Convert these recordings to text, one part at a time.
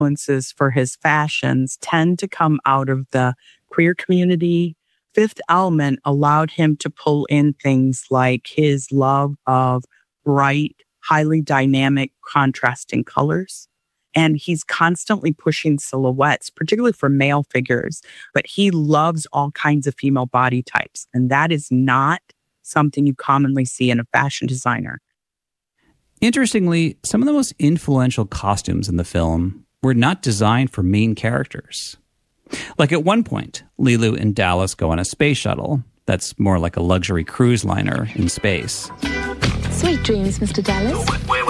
influences for his fashions tend to come out of the queer community. Fifth Element allowed him to pull in things like his love of bright, highly dynamic, contrasting colors. And he's constantly pushing silhouettes, particularly for male figures. But he loves all kinds of female body types. And that is not something you commonly see in a fashion designer. Interestingly, some of the most influential costumes in the film were not designed for main characters. Like at one point, Leeloo and Dallas go on a space shuttle that's more like a luxury cruise liner in space. Sweet dreams, Mr. Dallas.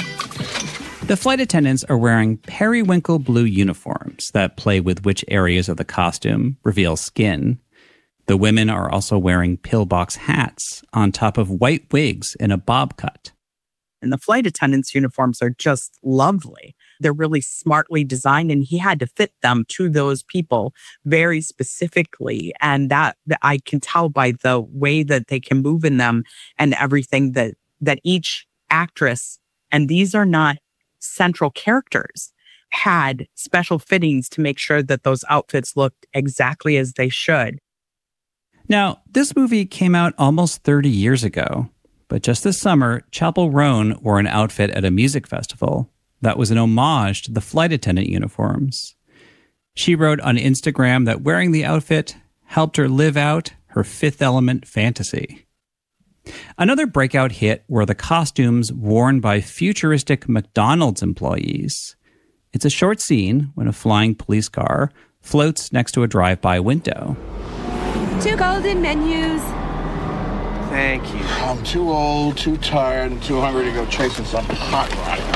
The flight attendants are wearing periwinkle blue uniforms that play with which areas of the costume reveal skin. The women are also wearing pillbox hats on top of white wigs in a bob cut. And the flight attendants' uniforms are just lovely. They're really smartly designed, and he had to fit them to those people very specifically. And that I can tell by the way that they can move in them and everything that each actress, and these are not central characters, had special fittings to make sure that those outfits looked exactly as they should. Now, this movie came out almost 30 years ago, but just this summer, Chappell Roan wore an outfit at a music festival that was an homage to the flight attendant uniforms. She wrote on Instagram that wearing the outfit helped her live out her Fifth Element fantasy. Another breakout hit were the costumes worn by futuristic McDonald's employees. It's a short scene when a flying police car floats next to a drive-by window. 2 golden menus. Thank you. I'm too old, too tired, and too hungry to go chasing some hot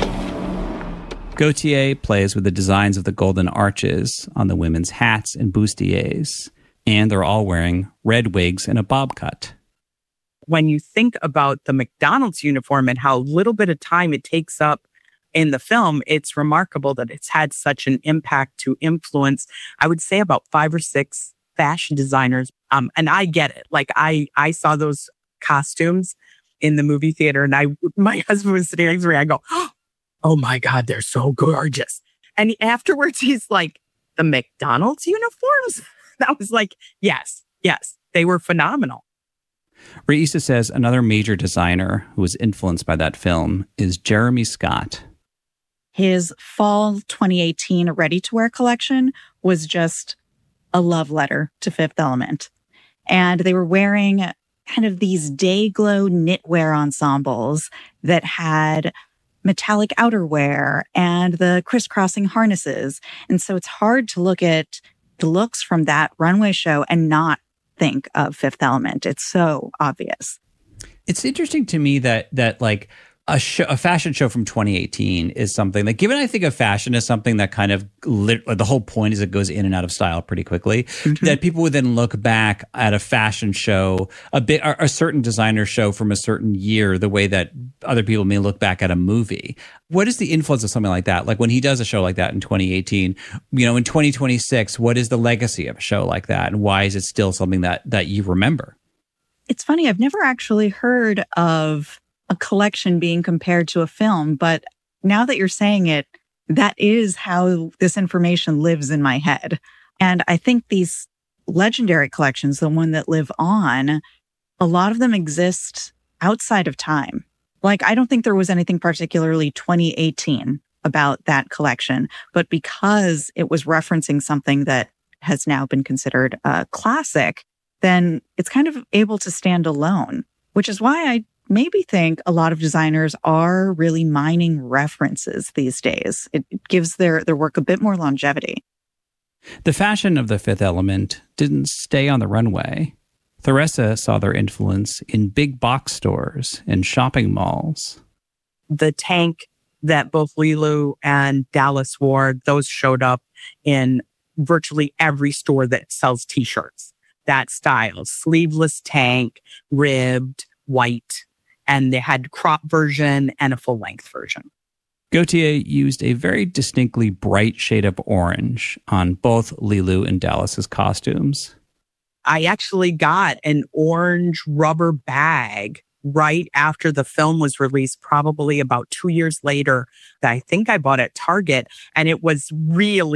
rod. Gaultier plays with the designs of the golden arches on the women's hats and bustiers, and they're all wearing red wigs and a bob cut. When you think about the McDonald's uniform and how little bit of time it takes up in the film, it's remarkable that it's had such an impact to influence, I would say, about 5 or 6 fashion designers. And I get it. Like I saw those costumes in the movie theater, and my husband was sitting next to me. I go, oh my God, they're so gorgeous. And afterwards, he's like, the McDonald's uniforms? That was like, yes, they were phenomenal. Raissa says another major designer who was influenced by that film is Jeremy Scott. His fall 2018 ready-to-wear collection was just a love letter to Fifth Element. And they were wearing kind of these day-glow knitwear ensembles that had metallic outerwear and the crisscrossing harnesses. And so it's hard to look at the looks from that runway show and not think of Fifth Element. It's so obvious. It's interesting to me that like a fashion show from 2018 is something that, given I think of fashion as something that kind of the whole point is it goes in and out of style pretty quickly, that people would then look back at a fashion show, a certain designer show from a certain year, the way that other people may look back at a movie. What is the influence of something like that? Like when he does a show like that in 2018, in 2026, what is the legacy of a show like that? And why is it still something that you remember? It's funny. I've never actually heard of a collection being compared to a film, but now that you're saying it, that is how this information lives in my head. And I think these legendary collections, the one that live on, a lot of them exist outside of time. Like, I don't think there was anything particularly 2018 about that collection, but because it was referencing something that has now been considered a classic, then it's kind of able to stand alone, which is why I maybe think a lot of designers are really mining references these days. It gives their work a bit more longevity. The fashion of the Fifth Element didn't stay on the runway. Theresa saw their influence in big box stores and shopping malls. The tank that both Leeloo and Dallas wore, those showed up in virtually every store that sells T-shirts. That style, sleeveless tank, ribbed, white. And they had crop version and a full-length version. Gaultier used a very distinctly bright shade of orange on both Leeloo and Dallas's costumes. I actually got an orange rubber bag right after the film was released, probably about 2 years later, that I think I bought at Target. And it was really